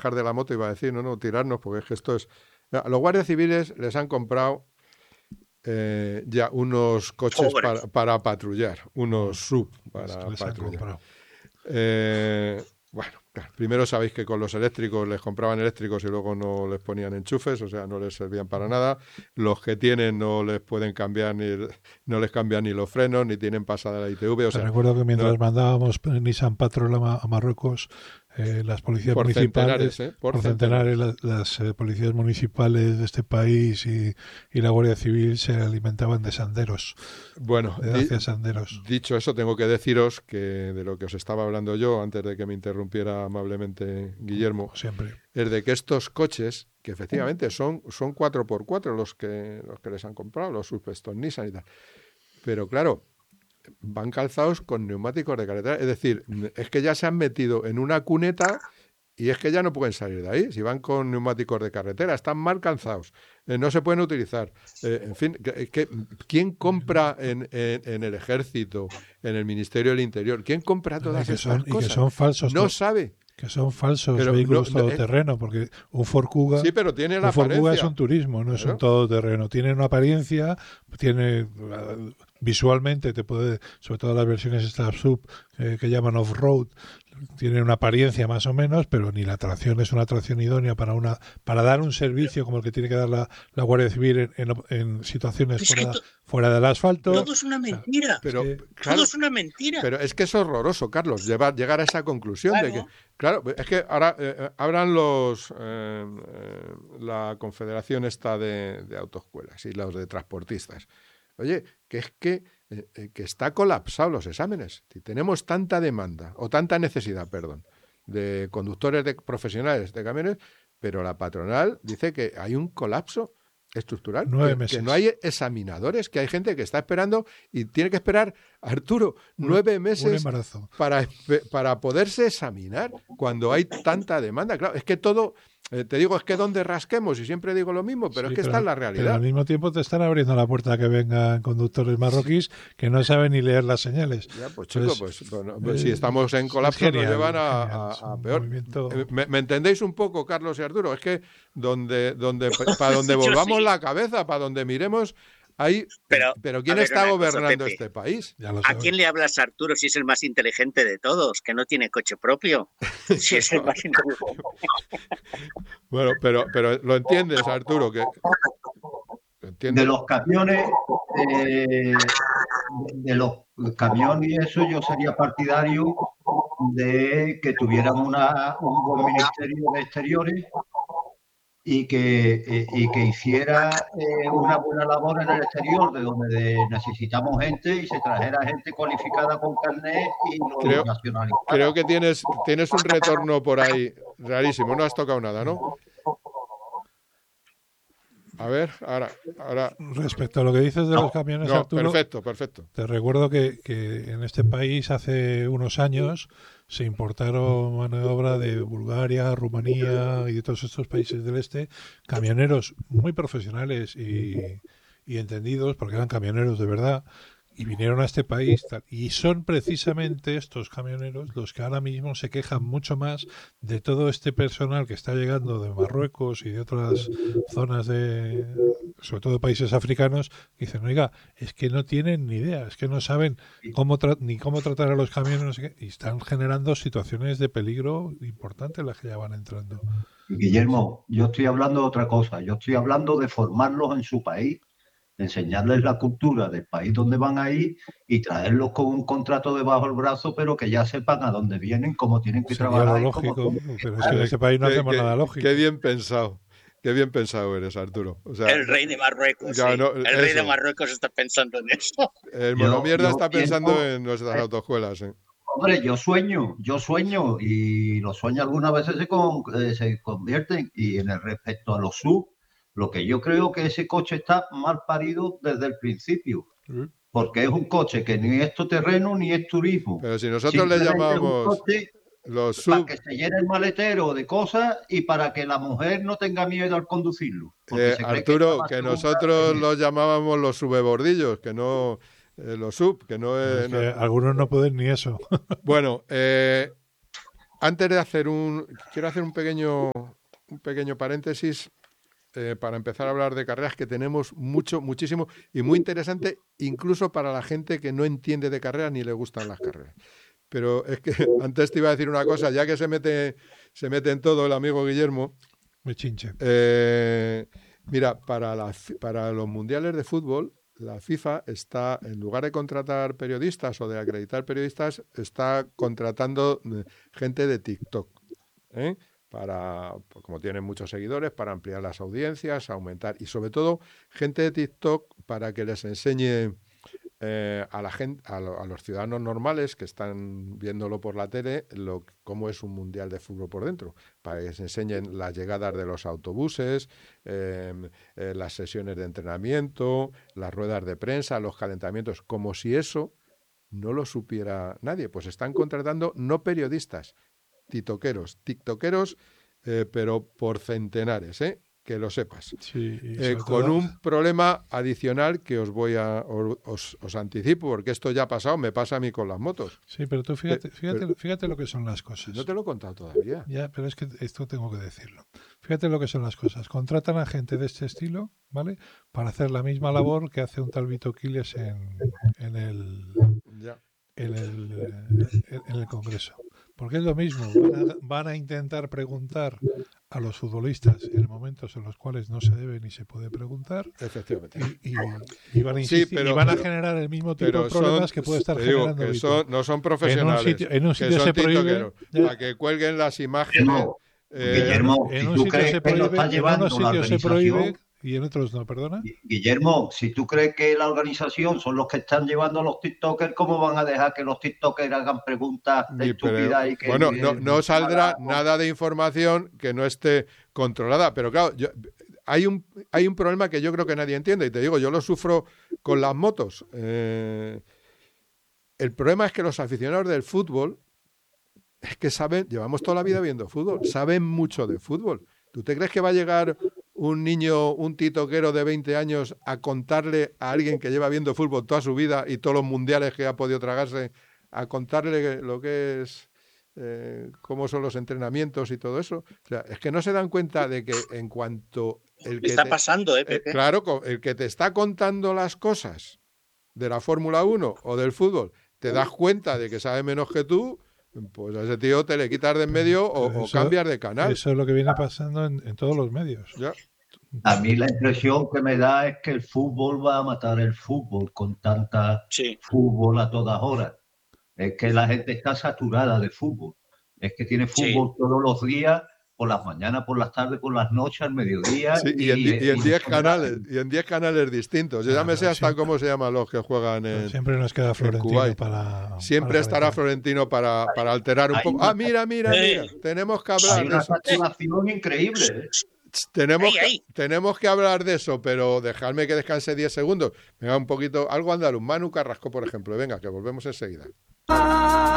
bajar de la moto, iba a decir, no, tirarnos, porque es que esto es... A los guardias civiles les han comprado ya unos coches para patrullar, unos sub para patrullar. Bueno, claro, primero sabéis que con los eléctricos les compraban eléctricos y luego no les ponían enchufes, o sea, no les servían para nada. Los que tienen no les pueden cambiar no les cambian ni los frenos, ni tienen pasada la ITV. O sea, recuerdo que mientras mandábamos Nissan Patrol a Marruecos, las policías por municipales, centenares, por centenares, las policías municipales de este país y la Guardia Civil se alimentaban de sanderos. Bueno, hacia sanderos. Dicho eso, tengo que deciros que de lo que os estaba hablando yo antes de que me interrumpiera amablemente Guillermo, siempre, es de que estos coches, que efectivamente son 4x4 los que les han comprado, los estos Nissan y tal, pero claro, van calzados con neumáticos de carretera, es decir, es que ya se han metido en una cuneta y es que ya no pueden salir de ahí. Si van con neumáticos de carretera, están mal calzados, no se pueden utilizar. En fin, ¿quién compra en el Ejército, en el Ministerio del Interior? ¿Quién compra todas estas cosas? Y que son falsos. No sabe. Que son falsos vehículos todoterreno, porque un Ford Kuga, sí, pero tiene la apariencia. Kuga es un turismo, no es un todoterreno. Tiene una apariencia, tiene visualmente, te puede, sobre todo las versiones estas sub que llaman off-road, tiene una apariencia más o menos, pero ni la tracción es una tracción idónea para dar un servicio como el que tiene que dar la Guardia Civil en situaciones fuera del asfalto. Todo es una mentira. Todo es una mentira. Pero es que es horroroso, Carlos, llegar a esa conclusión de que... Claro, es que ahora hablan la confederación esta de autoescuelas y los de transportistas. Oye, que es que está colapsado los exámenes. Si tenemos tanta demanda, o tanta necesidad, perdón, de conductores profesionales de camiones, pero la patronal dice que hay un colapso estructural, 9 meses. Que no hay examinadores, que hay gente que está esperando y tiene que esperar, Arturo, 9 meses para poderse examinar cuando hay tanta demanda. Claro, es que todo... te digo, es que donde rasquemos, y siempre digo lo mismo, pero es que esta es la realidad. Pero al mismo tiempo te están abriendo la puerta a que vengan conductores marroquíes que no saben ni leer las señales. Ya, pues chico, pues si estamos en colapso nos llevan a peor. ¿Me entendéis un poco, Carlos y Arturo? Es que para donde volvamos la cabeza, para donde miremos... Pero ¿quién está gobernando este país? ¿A quién le hablas, Arturo, si es el más inteligente de todos, que no tiene coche propio? Si es el más inteligente. Bueno, pero lo entiendes, Arturo, que... De los camiones, y eso, yo sería partidario de que tuvieran un buen ministerio de exteriores y que hiciera una buena labor en el exterior, de donde necesitamos gente y se trajera gente cualificada con carnet y no nacionalizada. Creo que tienes un retorno por ahí rarísimo, no has tocado nada, ¿no? A ver, ahora... Respecto a lo que dices de los camiones, Arturo, perfecto. Te recuerdo que en este país hace unos años se importaron mano de obra de Bulgaria, Rumanía y de todos estos países del este, camioneros muy profesionales y entendidos, porque eran camioneros de verdad, y vinieron a este país y son precisamente estos camioneros los que ahora mismo se quejan mucho más de todo este personal que está llegando de Marruecos y de otras zonas sobre todo de países africanos, que dicen, oiga, es que no tienen ni idea, es que no saben ni cómo tratar a los camiones, no sé qué, y están generando situaciones de peligro importantes las que ya van entrando. Guillermo, yo estoy hablando de otra cosa, yo estoy hablando de formarlos en su país, enseñarles la cultura del país donde van a ir y traerlos con un contrato debajo del brazo, pero que ya sepan a dónde vienen, cómo tienen que trabajar. Lo lógico, pero es que en ese país no hacemos nada lógico. Qué bien pensado eres, Arturo. O sea, el rey de Marruecos. Ya, no, el rey de Marruecos está pensando en eso. El monomierda está pensando en nuestras autoescuelas. Hombre, yo sueño y los sueños algunas veces se convierten. Y en el respecto a los sub, lo que yo creo que ese coche está mal parido desde el principio, porque es un coche que ni es todoterreno ni es turismo. Pero si nosotros le llamamos los sub, para que se llene el maletero de cosas y para que la mujer no tenga miedo al conducirlo. Arturo, que nosotros los llamábamos los subebordillos, que no los sub, que no es... Algunos no pueden ni eso. Bueno, antes de quiero hacer un pequeño paréntesis para empezar a hablar de carreras, que tenemos muchísimo y muy interesante, incluso para la gente que no entiende de carreras ni le gustan las carreras. Pero es que antes te iba a decir una cosa, ya que se mete en todo el amigo Guillermo. Me chinche. Mira, para los mundiales de fútbol, la FIFA está, en lugar de contratar periodistas o de acreditar periodistas, está contratando gente de TikTok, como tienen muchos seguidores, para ampliar las audiencias, aumentar, y sobre todo gente de TikTok para que les enseñe a la gente, a los ciudadanos normales que están viéndolo por la tele, cómo es un mundial de fútbol por dentro, para que se enseñen las llegadas de los autobuses, las sesiones de entrenamiento, las ruedas de prensa, los calentamientos, como si eso no lo supiera nadie. Pues están contratando no periodistas, tiktokeros, pero por centenares, que lo sepas. Sí, con un problema adicional que os anticipo, porque esto ya ha pasado, me pasa a mí con las motos. Sí, pero tú fíjate lo que son las cosas. No te lo he contado todavía. Ya, pero es que esto tengo que decirlo. Fíjate lo que son las cosas. Contratan a gente de este estilo, ¿vale? Para hacer la misma labor que hace un tal Vito Quiles en el Congreso. Porque es lo mismo. Van a intentar preguntar a los futbolistas en momentos en los cuales no se debe ni se puede preguntar. Efectivamente. Y van a insistir, y van a generar el mismo tipo de problemas que puede estar generando. No son profesionales. En un sitio se prohíbe. Para que cuelguen las imágenes. No, Guillermo, en si un tú sitio crees se que lo prohíbe, está llevando la organización, y en otros no, ¿perdona? Guillermo, si tú crees que la organización son los que están llevando a los TikTokers, ¿cómo van a dejar que los TikTokers hagan preguntas estúpidas? Y que bueno, no saldrá nada de información que no esté controlada. Pero claro, hay un problema que yo creo que nadie entiende. Y te digo, yo lo sufro con las motos. El problema es que los aficionados del fútbol es que llevamos toda la vida viendo fútbol, saben mucho de fútbol. ¿Tú te crees que va a llegar un niño, un titoquero de 20 años a contarle a alguien que lleva viendo fútbol toda su vida y todos los mundiales que ha podido tragarse, a contarle lo que es, cómo son los entrenamientos y todo eso? O sea, es que no se dan cuenta de que en cuanto está pasando, Pepe. Claro, el que te está contando las cosas de la Fórmula 1 o del fútbol, te das cuenta de que sabe menos que tú, pues a ese tío te le quitas de en medio o cambias de canal. Eso es lo que viene pasando en todos los medios. Ya. A mí la impresión que me da es que el fútbol va a matar el fútbol con tanta fútbol a todas horas. Es que la gente está saturada de fútbol. Es que tiene fútbol todos los días, por las mañanas, por las tardes, por las noches, al mediodía. Sí, y en 10 canales, y en 10 canales distintos. Yo ya me sé hasta cómo se llaman los que juegan en siempre nos queda Florentino siempre estará Florentino para alterar un poco. Mira, tenemos que hablar de eso. Hay una saturación increíble. Tenemos que hablar de eso, pero dejadme que descanse 10 segundos. Venga, un poquito, algo andaluz. Manu Carrasco, por ejemplo. Venga, que volvemos enseguida.